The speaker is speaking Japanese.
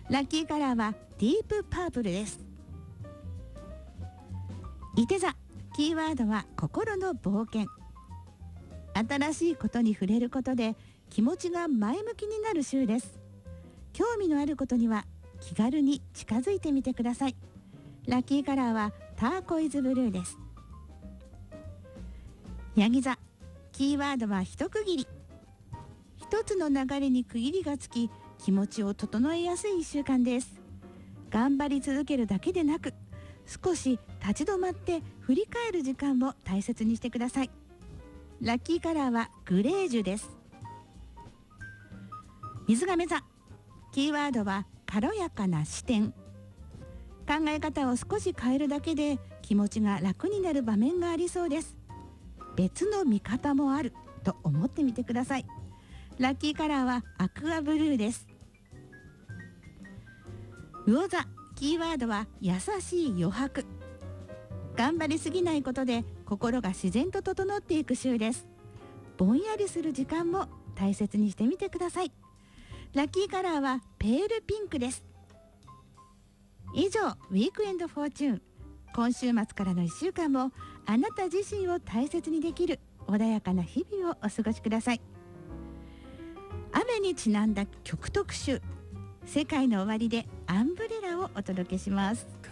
ラッキーカラーはディープパープルです。いて座、キーワードは心の冒険。新しいことに触れることで気持ちが前向きになる週です。興味のあることには気軽に近づいてみてください。ラッキーカラーはターコイズブルーです。ヤギ座、キーワードは一区切り。一つの流れに区切りがつき、気持ちを整えやすい1週間です。頑張り続けるだけでなく、少し立ち止まって振り返る時間を大切にしてください。ラッキーカラーはグレージュです。水亀座、キーワードは軽やかな視点。考え方を少し変えるだけで気持ちが楽になる場面がありそうです。別の見方もあると思ってみてください。ラッキーカラーはアクアブルーです。魚座、キーワードは優しい余白。頑張りすぎないことで心が自然と整っていく週です。ぼんやりする時間も大切にしてみてください。ラッキーカラーはペールピンクです。以上、ウィークエンドフォーチューン。今週末からの1週間もあなた自身を大切にできる穏やかな日々をお過ごしください。雨にちなんだ曲特集、世界の終わりでアンブレラをお届けします。